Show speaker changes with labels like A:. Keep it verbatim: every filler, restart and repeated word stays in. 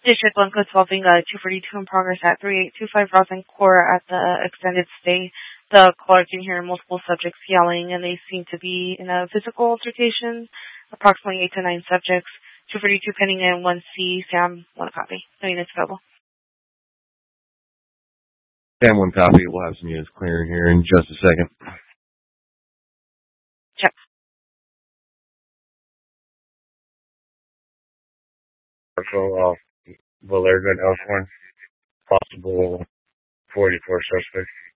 A: District one code solving uh, two forty-two in progress at thirty-eight twenty-five Roslyn Court at the extended stay. The caller can hear multiple subjects yelling, and they seem to be in a physical altercation. Approximately eight to nine subjects. two forty-two pending in one C. Sam, one copy. No units available.
B: Sam, one copy. We'll have some units clearing here in just a second.
A: Check.
C: So, uh, Valerga and Elkhorn, possible forty-four suspects.